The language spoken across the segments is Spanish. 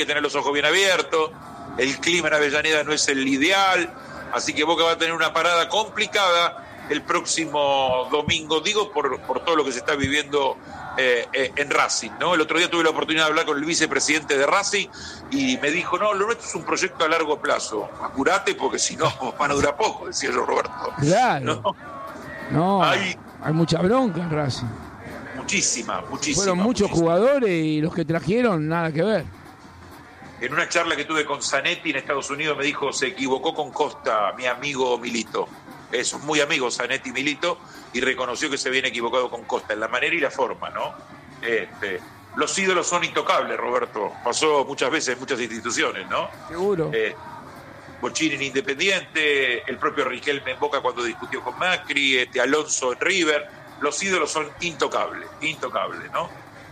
que tener los ojos bien abiertos, el clima en Avellaneda no es el ideal, así que Boca va a tener una parada complicada el próximo domingo, digo, por todo lo que se está viviendo en Racing, ¿no? El otro día tuve la oportunidad de hablar con el vicepresidente de Racing y me dijo, no, lo nuestro es un proyecto a largo plazo, apurate porque si no van a durar poco, decía yo, Roberto. Claro. No, hay mucha bronca en Racing. Muchísima. Fueron muchos jugadores y los que trajeron, nada que ver. En una charla que tuve con Zanetti en Estados Unidos me dijo, se equivocó con Costa, mi amigo Milito. Son muy amigos Zanetti y Milito, y reconoció que se habían equivocado con Costa, en la manera y la forma, ¿no? Los ídolos son intocables, Roberto. Pasó muchas veces en muchas instituciones, ¿no? Seguro. Bochini en Independiente, el propio Riquelme en Boca cuando discutió con Macri, Alonso en River. Los ídolos son intocables, ¿no?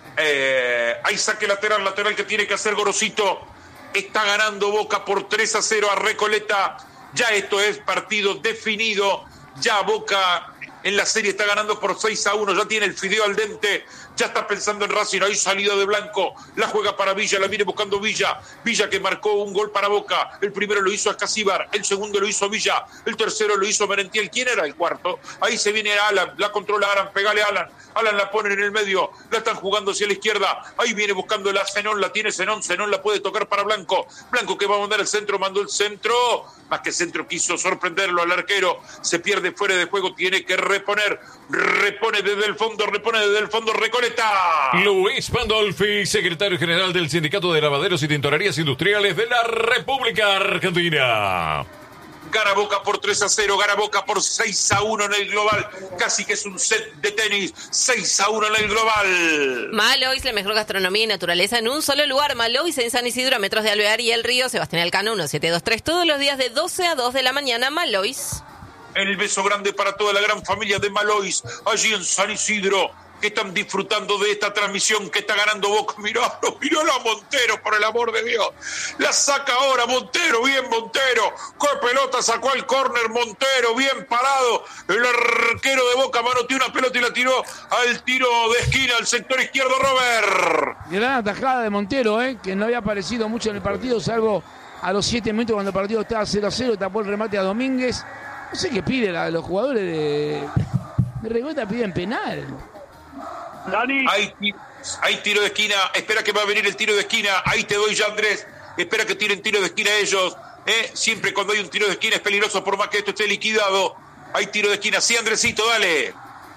Hay saque lateral que tiene que hacer Gorosito. Está ganando Boca por 3-0 a Recoleta. Ya esto es partido definido. Ya Boca en la serie está ganando por 6-1. Ya tiene el fideo al dente. Ya está pensando en Racing. Ahí salida de Blanco. La juega para Villa. La viene buscando Villa. Villa que marcó un gol para Boca. El primero lo hizo Ascasíbar. El segundo lo hizo Villa. El tercero lo hizo Merentiel. ¿Quién era el cuarto? Ahí se viene Alan. La controla Alan. Pegale a Alan. Alan la ponen en el medio. La están jugando hacia la izquierda. Ahí viene buscando la Zenón. La tiene Zenón. Zenón la puede tocar para Blanco. Blanco que va a mandar el centro. Mandó el centro. Más que centro quiso sorprenderlo al arquero. Se pierde fuera de juego. Tiene que reponer. Repone desde el fondo. Recoleta. Luis Pandolfi, secretario general del Sindicato de Lavaderos y Tintorerías Industriales de la República Argentina. Gana Boca por 3-0, gana Boca por 6-1 en el global. Casi que es un set de tenis. 6-1 en el global. Malois, la mejor gastronomía y naturaleza en un solo lugar. Malois en San Isidro, a metros de Alvear y El Río. Sebastián Elcano, 1723. Todos los días de 12 a 2 de la mañana. Malois. El beso grande para toda la gran familia de Malois, allí en San Isidro, que están disfrutando de esta transmisión que está ganando Boca. Mirá a Montero, por el amor de Dios. La saca ahora Montero, bien Montero. Con pelota sacó al córner Montero, bien parado. El arquero de Boca manoteó una pelota y la tiró al tiro de esquina, al sector izquierdo, Robert. Gran atajada de Montero, que no había aparecido mucho en el partido, salvo a los 7 minutos cuando el partido estaba 0-0, tapó el remate a Domínguez. No sé qué piden los jugadores de Recoleta, piden penal. Dani. Hay tiro de esquina, espera que va a venir el tiro de esquina, ahí te doy ya, Andrés, espera que tiren tiro de esquina ellos, siempre cuando hay un tiro de esquina es peligroso por más que esto esté liquidado. Hay tiro de esquina, sí, Andresito, dale.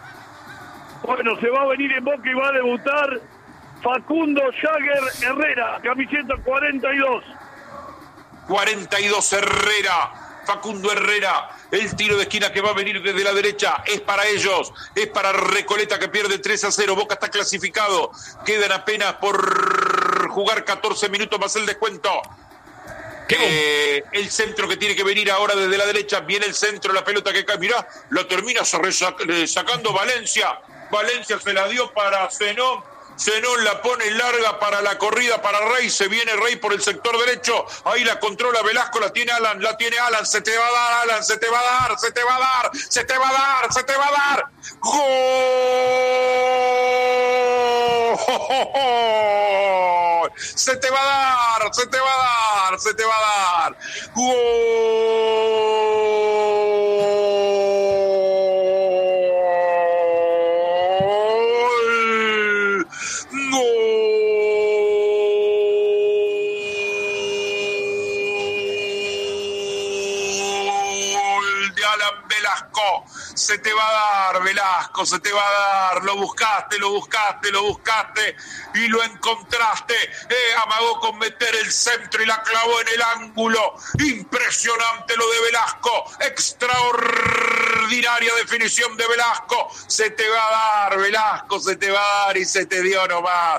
Bueno, se va a venir en Boca y va a debutar Facundo Jagger Herrera, camiseta 42. 42 Herrera. Facundo Herrera, el tiro de esquina que va a venir desde la derecha, es para ellos, es para Recoleta que pierde 3-0, Boca está clasificado, quedan apenas por jugar 14 minutos más el descuento. El centro que tiene que venir ahora desde la derecha, viene el centro, la pelota que cae, mirá, lo termina sacando Valencia se la dio para Zenón. Zenón la pone larga para la corrida para Rey, se viene Rey por el sector derecho, ahí la controla Velasco, la tiene Alan, se te va a dar Alan, se te va a dar, ¡gol! Se te va a dar, Velasco, se te va a dar, Velasco, se te va a dar, lo buscaste y lo encontraste, amagó con meter el centro y la clavó en el ángulo, impresionante lo de Velasco, extraordinaria definición de Velasco, se te va a dar, Velasco, se te va a dar y se te dio nomás,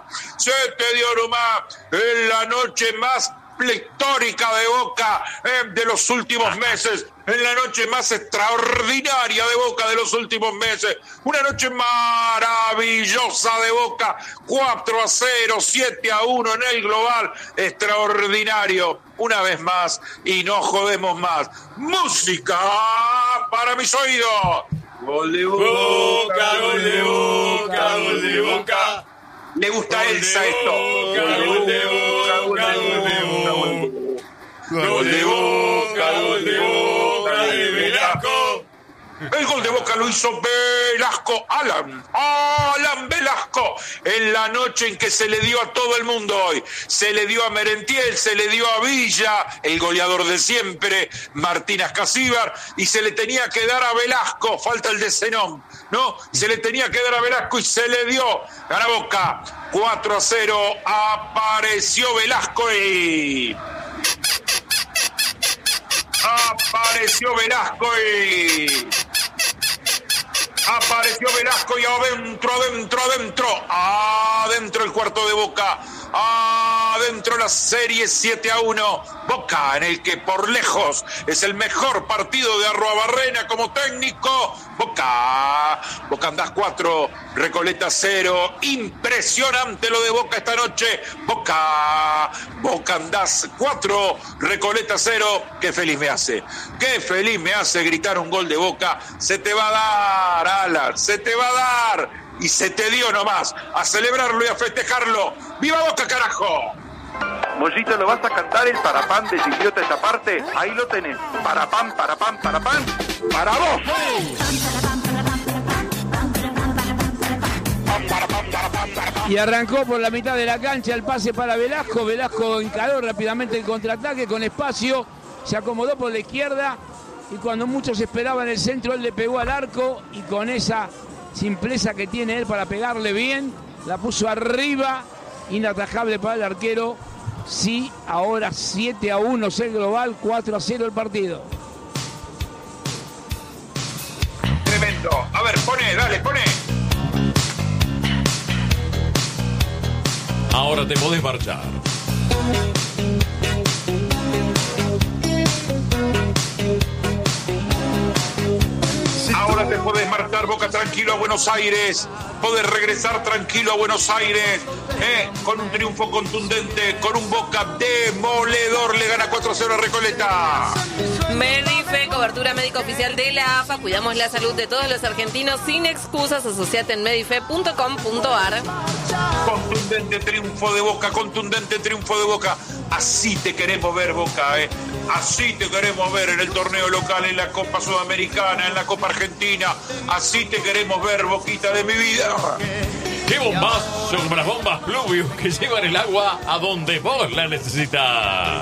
en la noche más pletórica de Boca de los últimos meses, en la noche más extraordinaria de Boca de los últimos meses, una noche maravillosa de Boca, 4-0, 7-1 en el global, extraordinario, una vez más, y no jodemos más. Música para mis oídos. Gol de Boca, gol de Boca, gol de Boca. Le gusta a Elsa esto. Gol de Boca, gol de Boca. Gol de Boca, gol de Boca de Velasco. El gol de Boca lo hizo Velasco, Alan Velasco, en la noche en que se le dio a todo el mundo hoy. Se le dio a Merentiel, se le dio a Villa, el goleador de siempre, Martín Ascasíbar, y se le tenía que dar a Velasco, falta el de Zenón, ¿no? Se le tenía que dar a Velasco y se le dio. Gana Boca, 4-0, apareció Velasco y... Apareció Velasco y adentro el cuarto de Boca, adentro la serie 7-1. Boca, en el que por lejos es el mejor partido de Arruabarrena como técnico. Boca andás 4, Recoleta 0. Impresionante lo de Boca esta noche. Boca andás 4, Recoleta 0. Qué feliz me hace gritar un gol de Boca. Se te va a dar, Alan, se te va a dar. Y se te dio nomás. A celebrarlo y a festejarlo. ¡Viva Boca, carajo! Mollito, ¿lo vas a cantar el parapán de Idiota esa parte? Ahí lo tenés. Parapán, parapán, parapán. ¡Para vos! Y arrancó por la mitad de la cancha el pase para Velasco. Velasco encaró rápidamente el contraataque con espacio. Se acomodó por la izquierda. Y cuando muchos esperaban el centro, él le pegó al arco. Y con esa simpleza que tiene él para pegarle bien, la puso arriba. Inatajable para el arquero. Sí, ahora 7-1 es el global, 4-0 el partido. Tremendo. A ver, pone. Ahora te podés marchar. Ahora te podés marchar, Boca, tranquilo a Buenos Aires. Podés regresar tranquilo a Buenos Aires, con un triunfo contundente, con un Boca demoledor. Le gana 4-0 a Recoleta. Medife, cobertura médica oficial de la AFA. Cuidamos la salud de todos los argentinos sin excusas. Asociate en medife.com.ar. Contundente triunfo de Boca. Así te queremos ver, Boca, Así te queremos ver en el torneo local, en la Copa Sudamericana, en la Copa Argentina. Así te queremos ver, Boquita de mi vida. ¡Qué bombas! Son como las bombas Pluvius que llevan el agua a donde vos la necesitas.